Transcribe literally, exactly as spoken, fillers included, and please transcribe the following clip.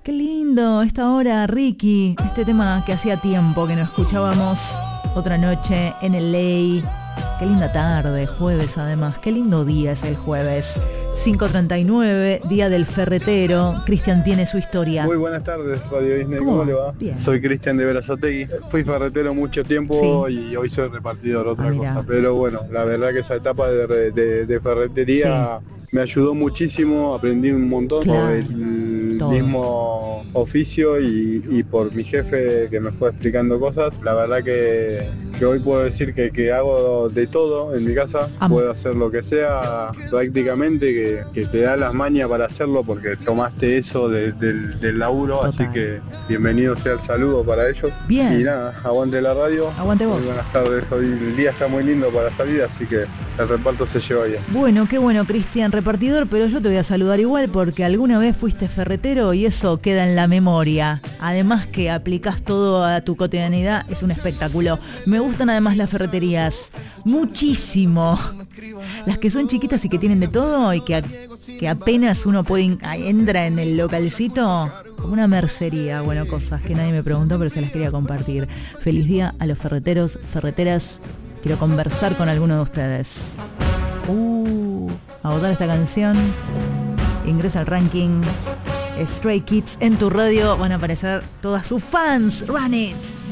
Qué lindo esta hora, Ricky. Este tema que hacía tiempo que no escuchábamos. Otra noche en el L A. Qué linda tarde, jueves además. Qué lindo día es el jueves. cinco treinta y nueve, día del ferretero. Cristian tiene su historia. Muy buenas tardes, Radio Disney. ¿Cómo, ¿Cómo le va? Bien. Soy Cristian de Berazategui. Fui ferretero mucho tiempo sí. y hoy soy repartidor, otra ah, cosa. Pero bueno, la verdad que esa etapa de, de, de ferretería sí. me ayudó muchísimo. Aprendí un montón claro. por el Todo. mismo oficio y, y por mi jefe que me fue explicando cosas. La verdad que, que hoy puedo decir que, que hago de todo en mi casa. Amo. Puedo hacer lo que sea prácticamente, que, que te da las mañas para hacerlo porque tomaste eso de, de, del laburo. Total. Así que bienvenido sea el saludo para ellos. Bien. Y nada, aguante la radio. Aguante vos. Muy buenas tardes. Hoy el día está muy lindo para salir, así que el reparto se lleva bien. Bueno, qué bueno, Cristian, repartidor, pero yo te voy a saludar igual porque alguna vez fuiste ferretero y eso queda en la memoria. Además que aplicás todo a tu cotidianidad, es un espectáculo. Me gustan además las ferreterías muchísimo. Las que son chiquitas y que tienen de todo y que, a, que apenas uno puede entra en el localcito, como una mercería. Bueno, cosas que nadie me preguntó, pero se las quería compartir. Feliz día a los ferreteros, ferreteras. Quiero conversar con alguno de ustedes. Uh, a votar esta canción. Ingresa al ranking. Stray Kids en tu radio. Van a aparecer todas sus fans. Run it.